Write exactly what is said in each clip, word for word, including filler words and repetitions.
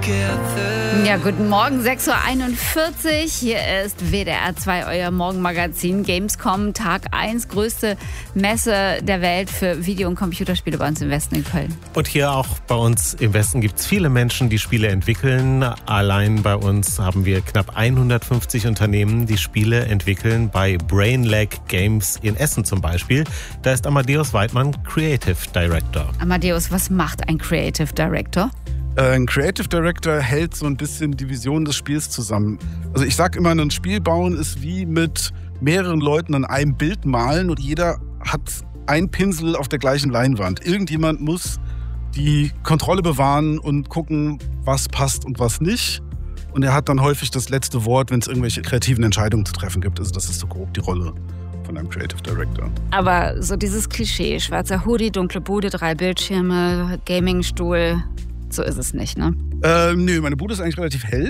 Ja, guten Morgen, sechs Uhr einundvierzig. Hier ist W D R zwei, euer Morgenmagazin. Gamescom, Tag eins, größte Messe der Welt für Video- und Computerspiele bei uns im Westen in Köln. Und hier auch bei uns im Westen gibt es viele Menschen, die Spiele entwickeln. Allein bei uns haben wir knapp hundertfünfzig Unternehmen, die Spiele entwickeln. Bei Brainlag Games in Essen zum Beispiel. Da ist Amadeus Weidmann Creative Director. Amadeus, was macht ein Creative Director? Ein Creative Director hält so ein bisschen die Vision des Spiels zusammen. Also ich sag immer, ein Spiel bauen ist wie mit mehreren Leuten an einem Bild malen und jeder hat einen Pinsel auf der gleichen Leinwand. Irgendjemand muss die Kontrolle bewahren und gucken, was passt und was nicht. Und er hat dann häufig das letzte Wort, wenn es irgendwelche kreativen Entscheidungen zu treffen gibt. Also das ist so grob die Rolle von einem Creative Director. Aber so dieses Klischee, schwarzer Hoodie, dunkle Bude, drei Bildschirme, Gamingstuhl, so ist es nicht, ne? Ähm, nö, meine Bude ist eigentlich relativ hell.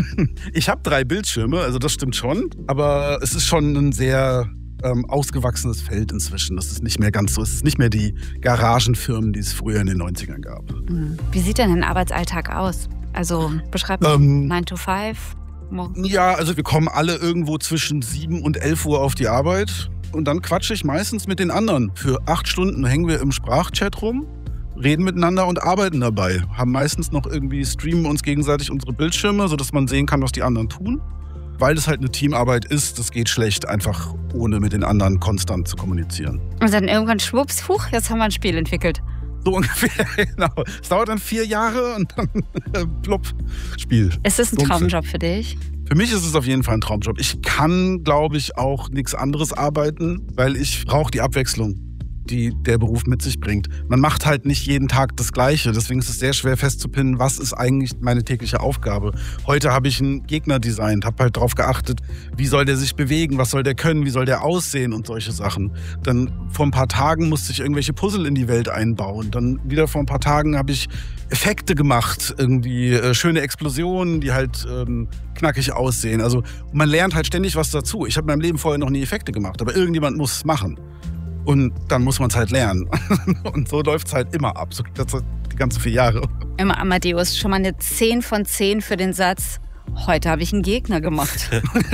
Ich habe drei Bildschirme, also das stimmt schon. Aber es ist schon ein sehr ähm, ausgewachsenes Feld inzwischen. Das ist nicht mehr ganz so. Es ist nicht mehr die Garagenfirmen, die es früher in den neunzigern gab. Wie sieht denn ein Arbeitsalltag aus? Also beschreib mal Ähm, nine to five. Ja, also wir kommen alle irgendwo zwischen sieben und elf Uhr auf die Arbeit. Und dann quatsche ich meistens mit den anderen. Für acht Stunden hängen wir im Sprachchat rum, reden miteinander und arbeiten dabei. Haben meistens noch irgendwie, streamen uns gegenseitig unsere Bildschirme, sodass man sehen kann, was die anderen tun. Weil das halt eine Teamarbeit ist, das geht schlecht, einfach ohne mit den anderen konstant zu kommunizieren. Und dann irgendwann schwupps, huch, jetzt haben wir ein Spiel entwickelt. So ungefähr, genau. Es dauert dann vier Jahre und dann äh, plopp, Spiel. Ist das ein So Traumjob für dich? Für mich ist es auf jeden Fall ein Traumjob. Ich kann, glaube ich, auch nichts anderes arbeiten, weil ich brauche die Abwechslung, die der Beruf mit sich bringt. Man macht halt nicht jeden Tag das Gleiche. Deswegen ist es sehr schwer festzupinnen, was ist eigentlich meine tägliche Aufgabe. Heute habe ich einen Gegner designt, habe halt darauf geachtet, wie soll der sich bewegen, was soll der können, wie soll der aussehen und solche Sachen. Dann vor ein paar Tagen musste ich irgendwelche Puzzle in die Welt einbauen. Dann wieder vor ein paar Tagen habe ich Effekte gemacht, irgendwie äh, schöne Explosionen, die halt ähm, knackig aussehen. Also man lernt halt ständig was dazu. Ich habe in meinem Leben vorher noch nie Effekte gemacht, aber irgendjemand muss es machen. Und dann muss man es halt lernen. Und so läuft es halt immer ab, so die ganzen vier Jahre. Immer Amadeus, schon mal eine zehn von zehn für den Satz, heute habe ich einen Gegner gemacht.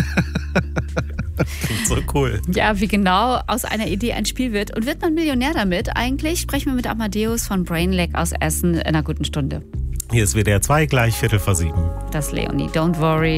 Klingt so cool. Ja, wie genau aus einer Idee ein Spiel wird. Und wird man Millionär damit eigentlich? Sprechen wir mit Amadeus von Brainlag aus Essen in einer guten Stunde. Hier ist W D R zwei, gleich Viertel vor sieben. Das Leonie, don't worry.